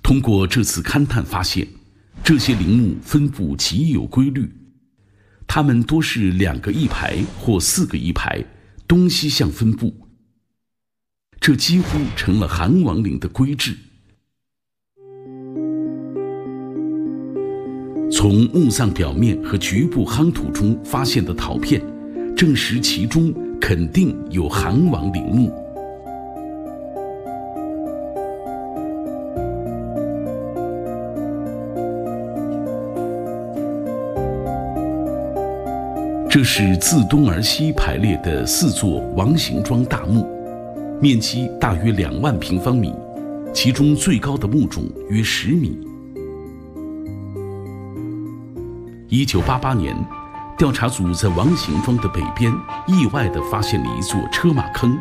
通过这次勘探发现，这些陵墓分布极有规律，它们多是2个一排或4个一排，东西向分布，这几乎成了韩王陵的规制。从墓葬表面和局部夯土中发现的陶片，证实其中肯定有韩王陵墓。这是自东而西排列的4座王形庄大墓，面积大约2万平方米，其中最高的墓冢约10米。1988年，调查组在王形庄的北边意外地发现了一座车马坑。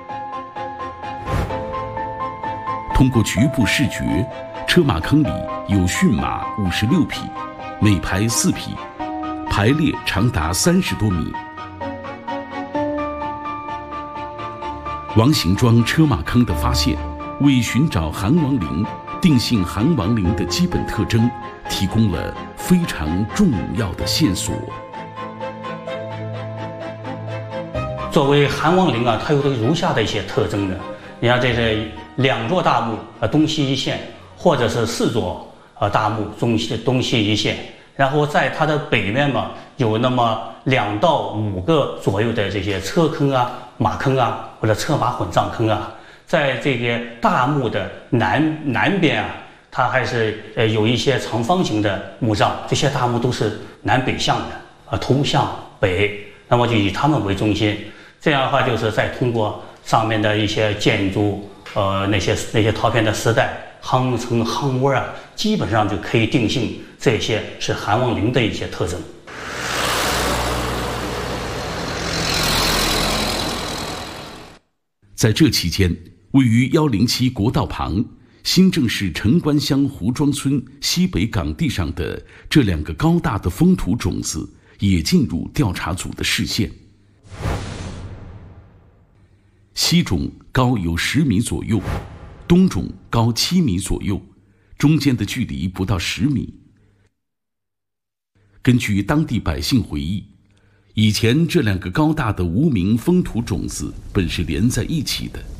通过局部视觉，车马坑里有驯马56匹，每排4匹，排列长达30多米。王形庄车马坑的发现，为寻找韩王陵、定性韩王陵的基本特征提供了非常重要的线索。 作为韩王陵它有如下的一些特征呢。你看，这是2座大墓东西一线，或者是4座大墓东西一线。然后在它的北面有那么2到5个左右的这些车坑马坑或者车马混葬坑在这个大墓的南边它还是有一些长方形的墓葬，这些大墓都是南北向的头向北，那么就以它们为中心。这样的话，就是再通过上面的一些建筑那些陶片的时代、夯层、夯窝基本上就可以定性这些是韩王陵的一些特征。 在这期间，位于107国道旁新郑市城关乡胡庄村西北岗地上的这2个高大的封土种子也进入调查组的视线。西种高有10米左右，东种高7米左右，中间的距离不到10米。根据当地百姓回忆，以前这2个高大的无名封土种子本是连在一起的，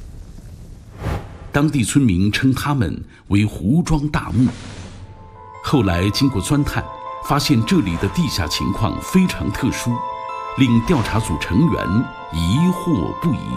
当地村民称它们为胡庄大墓。后来经过钻探，发现这里的地下情况非常特殊，令调查组成员疑惑不已。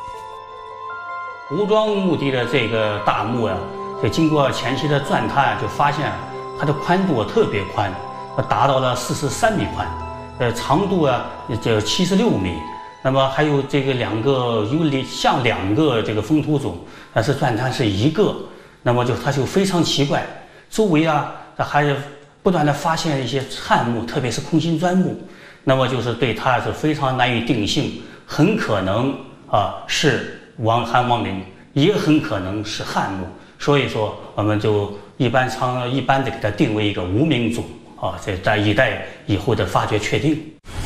胡庄墓地的这个大墓就经过前期的钻探，就发现它的宽度特别宽，达到了43米宽，长度就76米。那么还有这个2个这个封土种，但是钻探是1个，那么它就非常奇怪，周围它还是不断的发现一些汉墓，特别是空心砖墓，那么就是对它是非常难以定性，很可能是韩王陵，也很可能是汉墓，所以说我们就一般的给它定为一个无名种在1代以后的发掘确定。